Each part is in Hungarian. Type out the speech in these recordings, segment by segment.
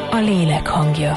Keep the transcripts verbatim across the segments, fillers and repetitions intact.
a lélek hangja.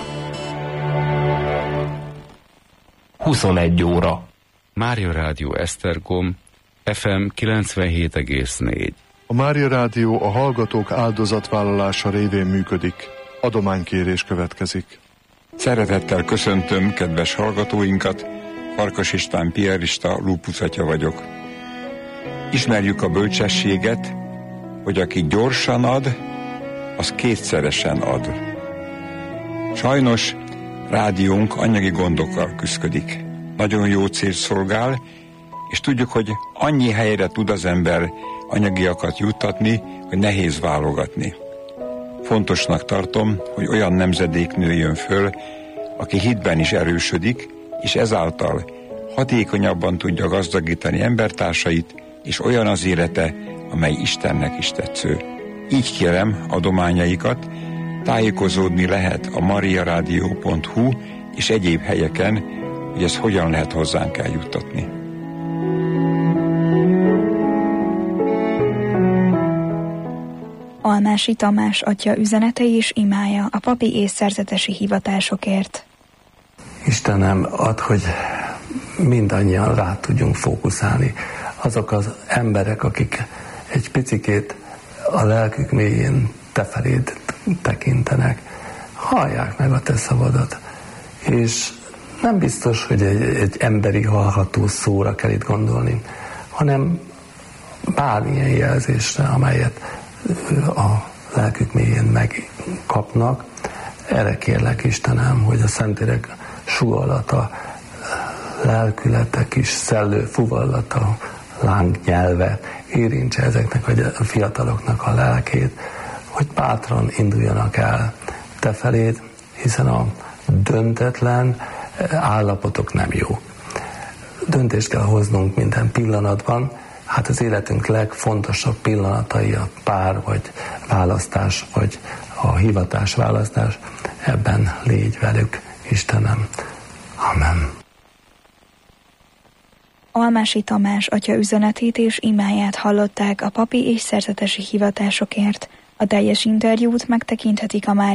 huszonegy óra. Mária Rádió Esztergom, ef em kilencvenhét egész négy. A Mária Rádió a hallgatók áldozatvállalása révén működik. Adománykérés következik. Szeretettel köszöntöm kedves hallgatóinkat, Farkas István piarista, lúpusz atya vagyok. Ismerjük a bölcsességet, hogy aki gyorsan ad, az kétszeresen ad. Sajnos rádiónk anyagi gondokkal küszködik. Nagyon jó cél szolgál, és tudjuk, hogy annyi helyre tud az ember anyagiakat juttatni, hogy nehéz válogatni. Fontosnak tartom, hogy olyan nemzedék nőjön föl, aki hitben is erősödik, és ezáltal hatékonyabban tudja gazdagítani embertársait, és olyan az élete, amely Istennek is tetsző. Így kérem adományaikat, tájékozódni lehet a mariaradio pont hu és egyéb helyeken, hogy ezt hogyan lehet hozzánk eljuttatni. Almási Tamás atya üzenete és imája a papi és szerzetesi hivatásokért. Istenem, add, hogy mindannyian rá tudjunk fókuszálni. Azok az emberek, akik egy picikét a lelkük mélyén te feléd tekintenek, hallják meg a te szavadat. És nem biztos, hogy egy, egy emberi hallható szóra kell itt gondolni, hanem bármilyen jelzésre, amelyet a lelkük mélyén megkapnak. Erre kérlek, Istenem, hogy a Szentlélek sugallata, lelkülete, kis szellő fuvallata, lángnyelve érintse ezeknek a fiataloknak a lelkét, hogy bátran induljanak el te feléd, hiszen a döntetlen állapotok nem jó. Döntést kell hoznunk minden pillanatban. Hát az életünk legfontosabb pillanatai a pár, vagy választás, vagy a hivatás választás. Ebben légy velük, Istenem. Amen. Almási Tamás atya üzenetét és imáját hallották a papi és szerzetesi hivatásokért. A teljes interjút megtekinthetik a Mária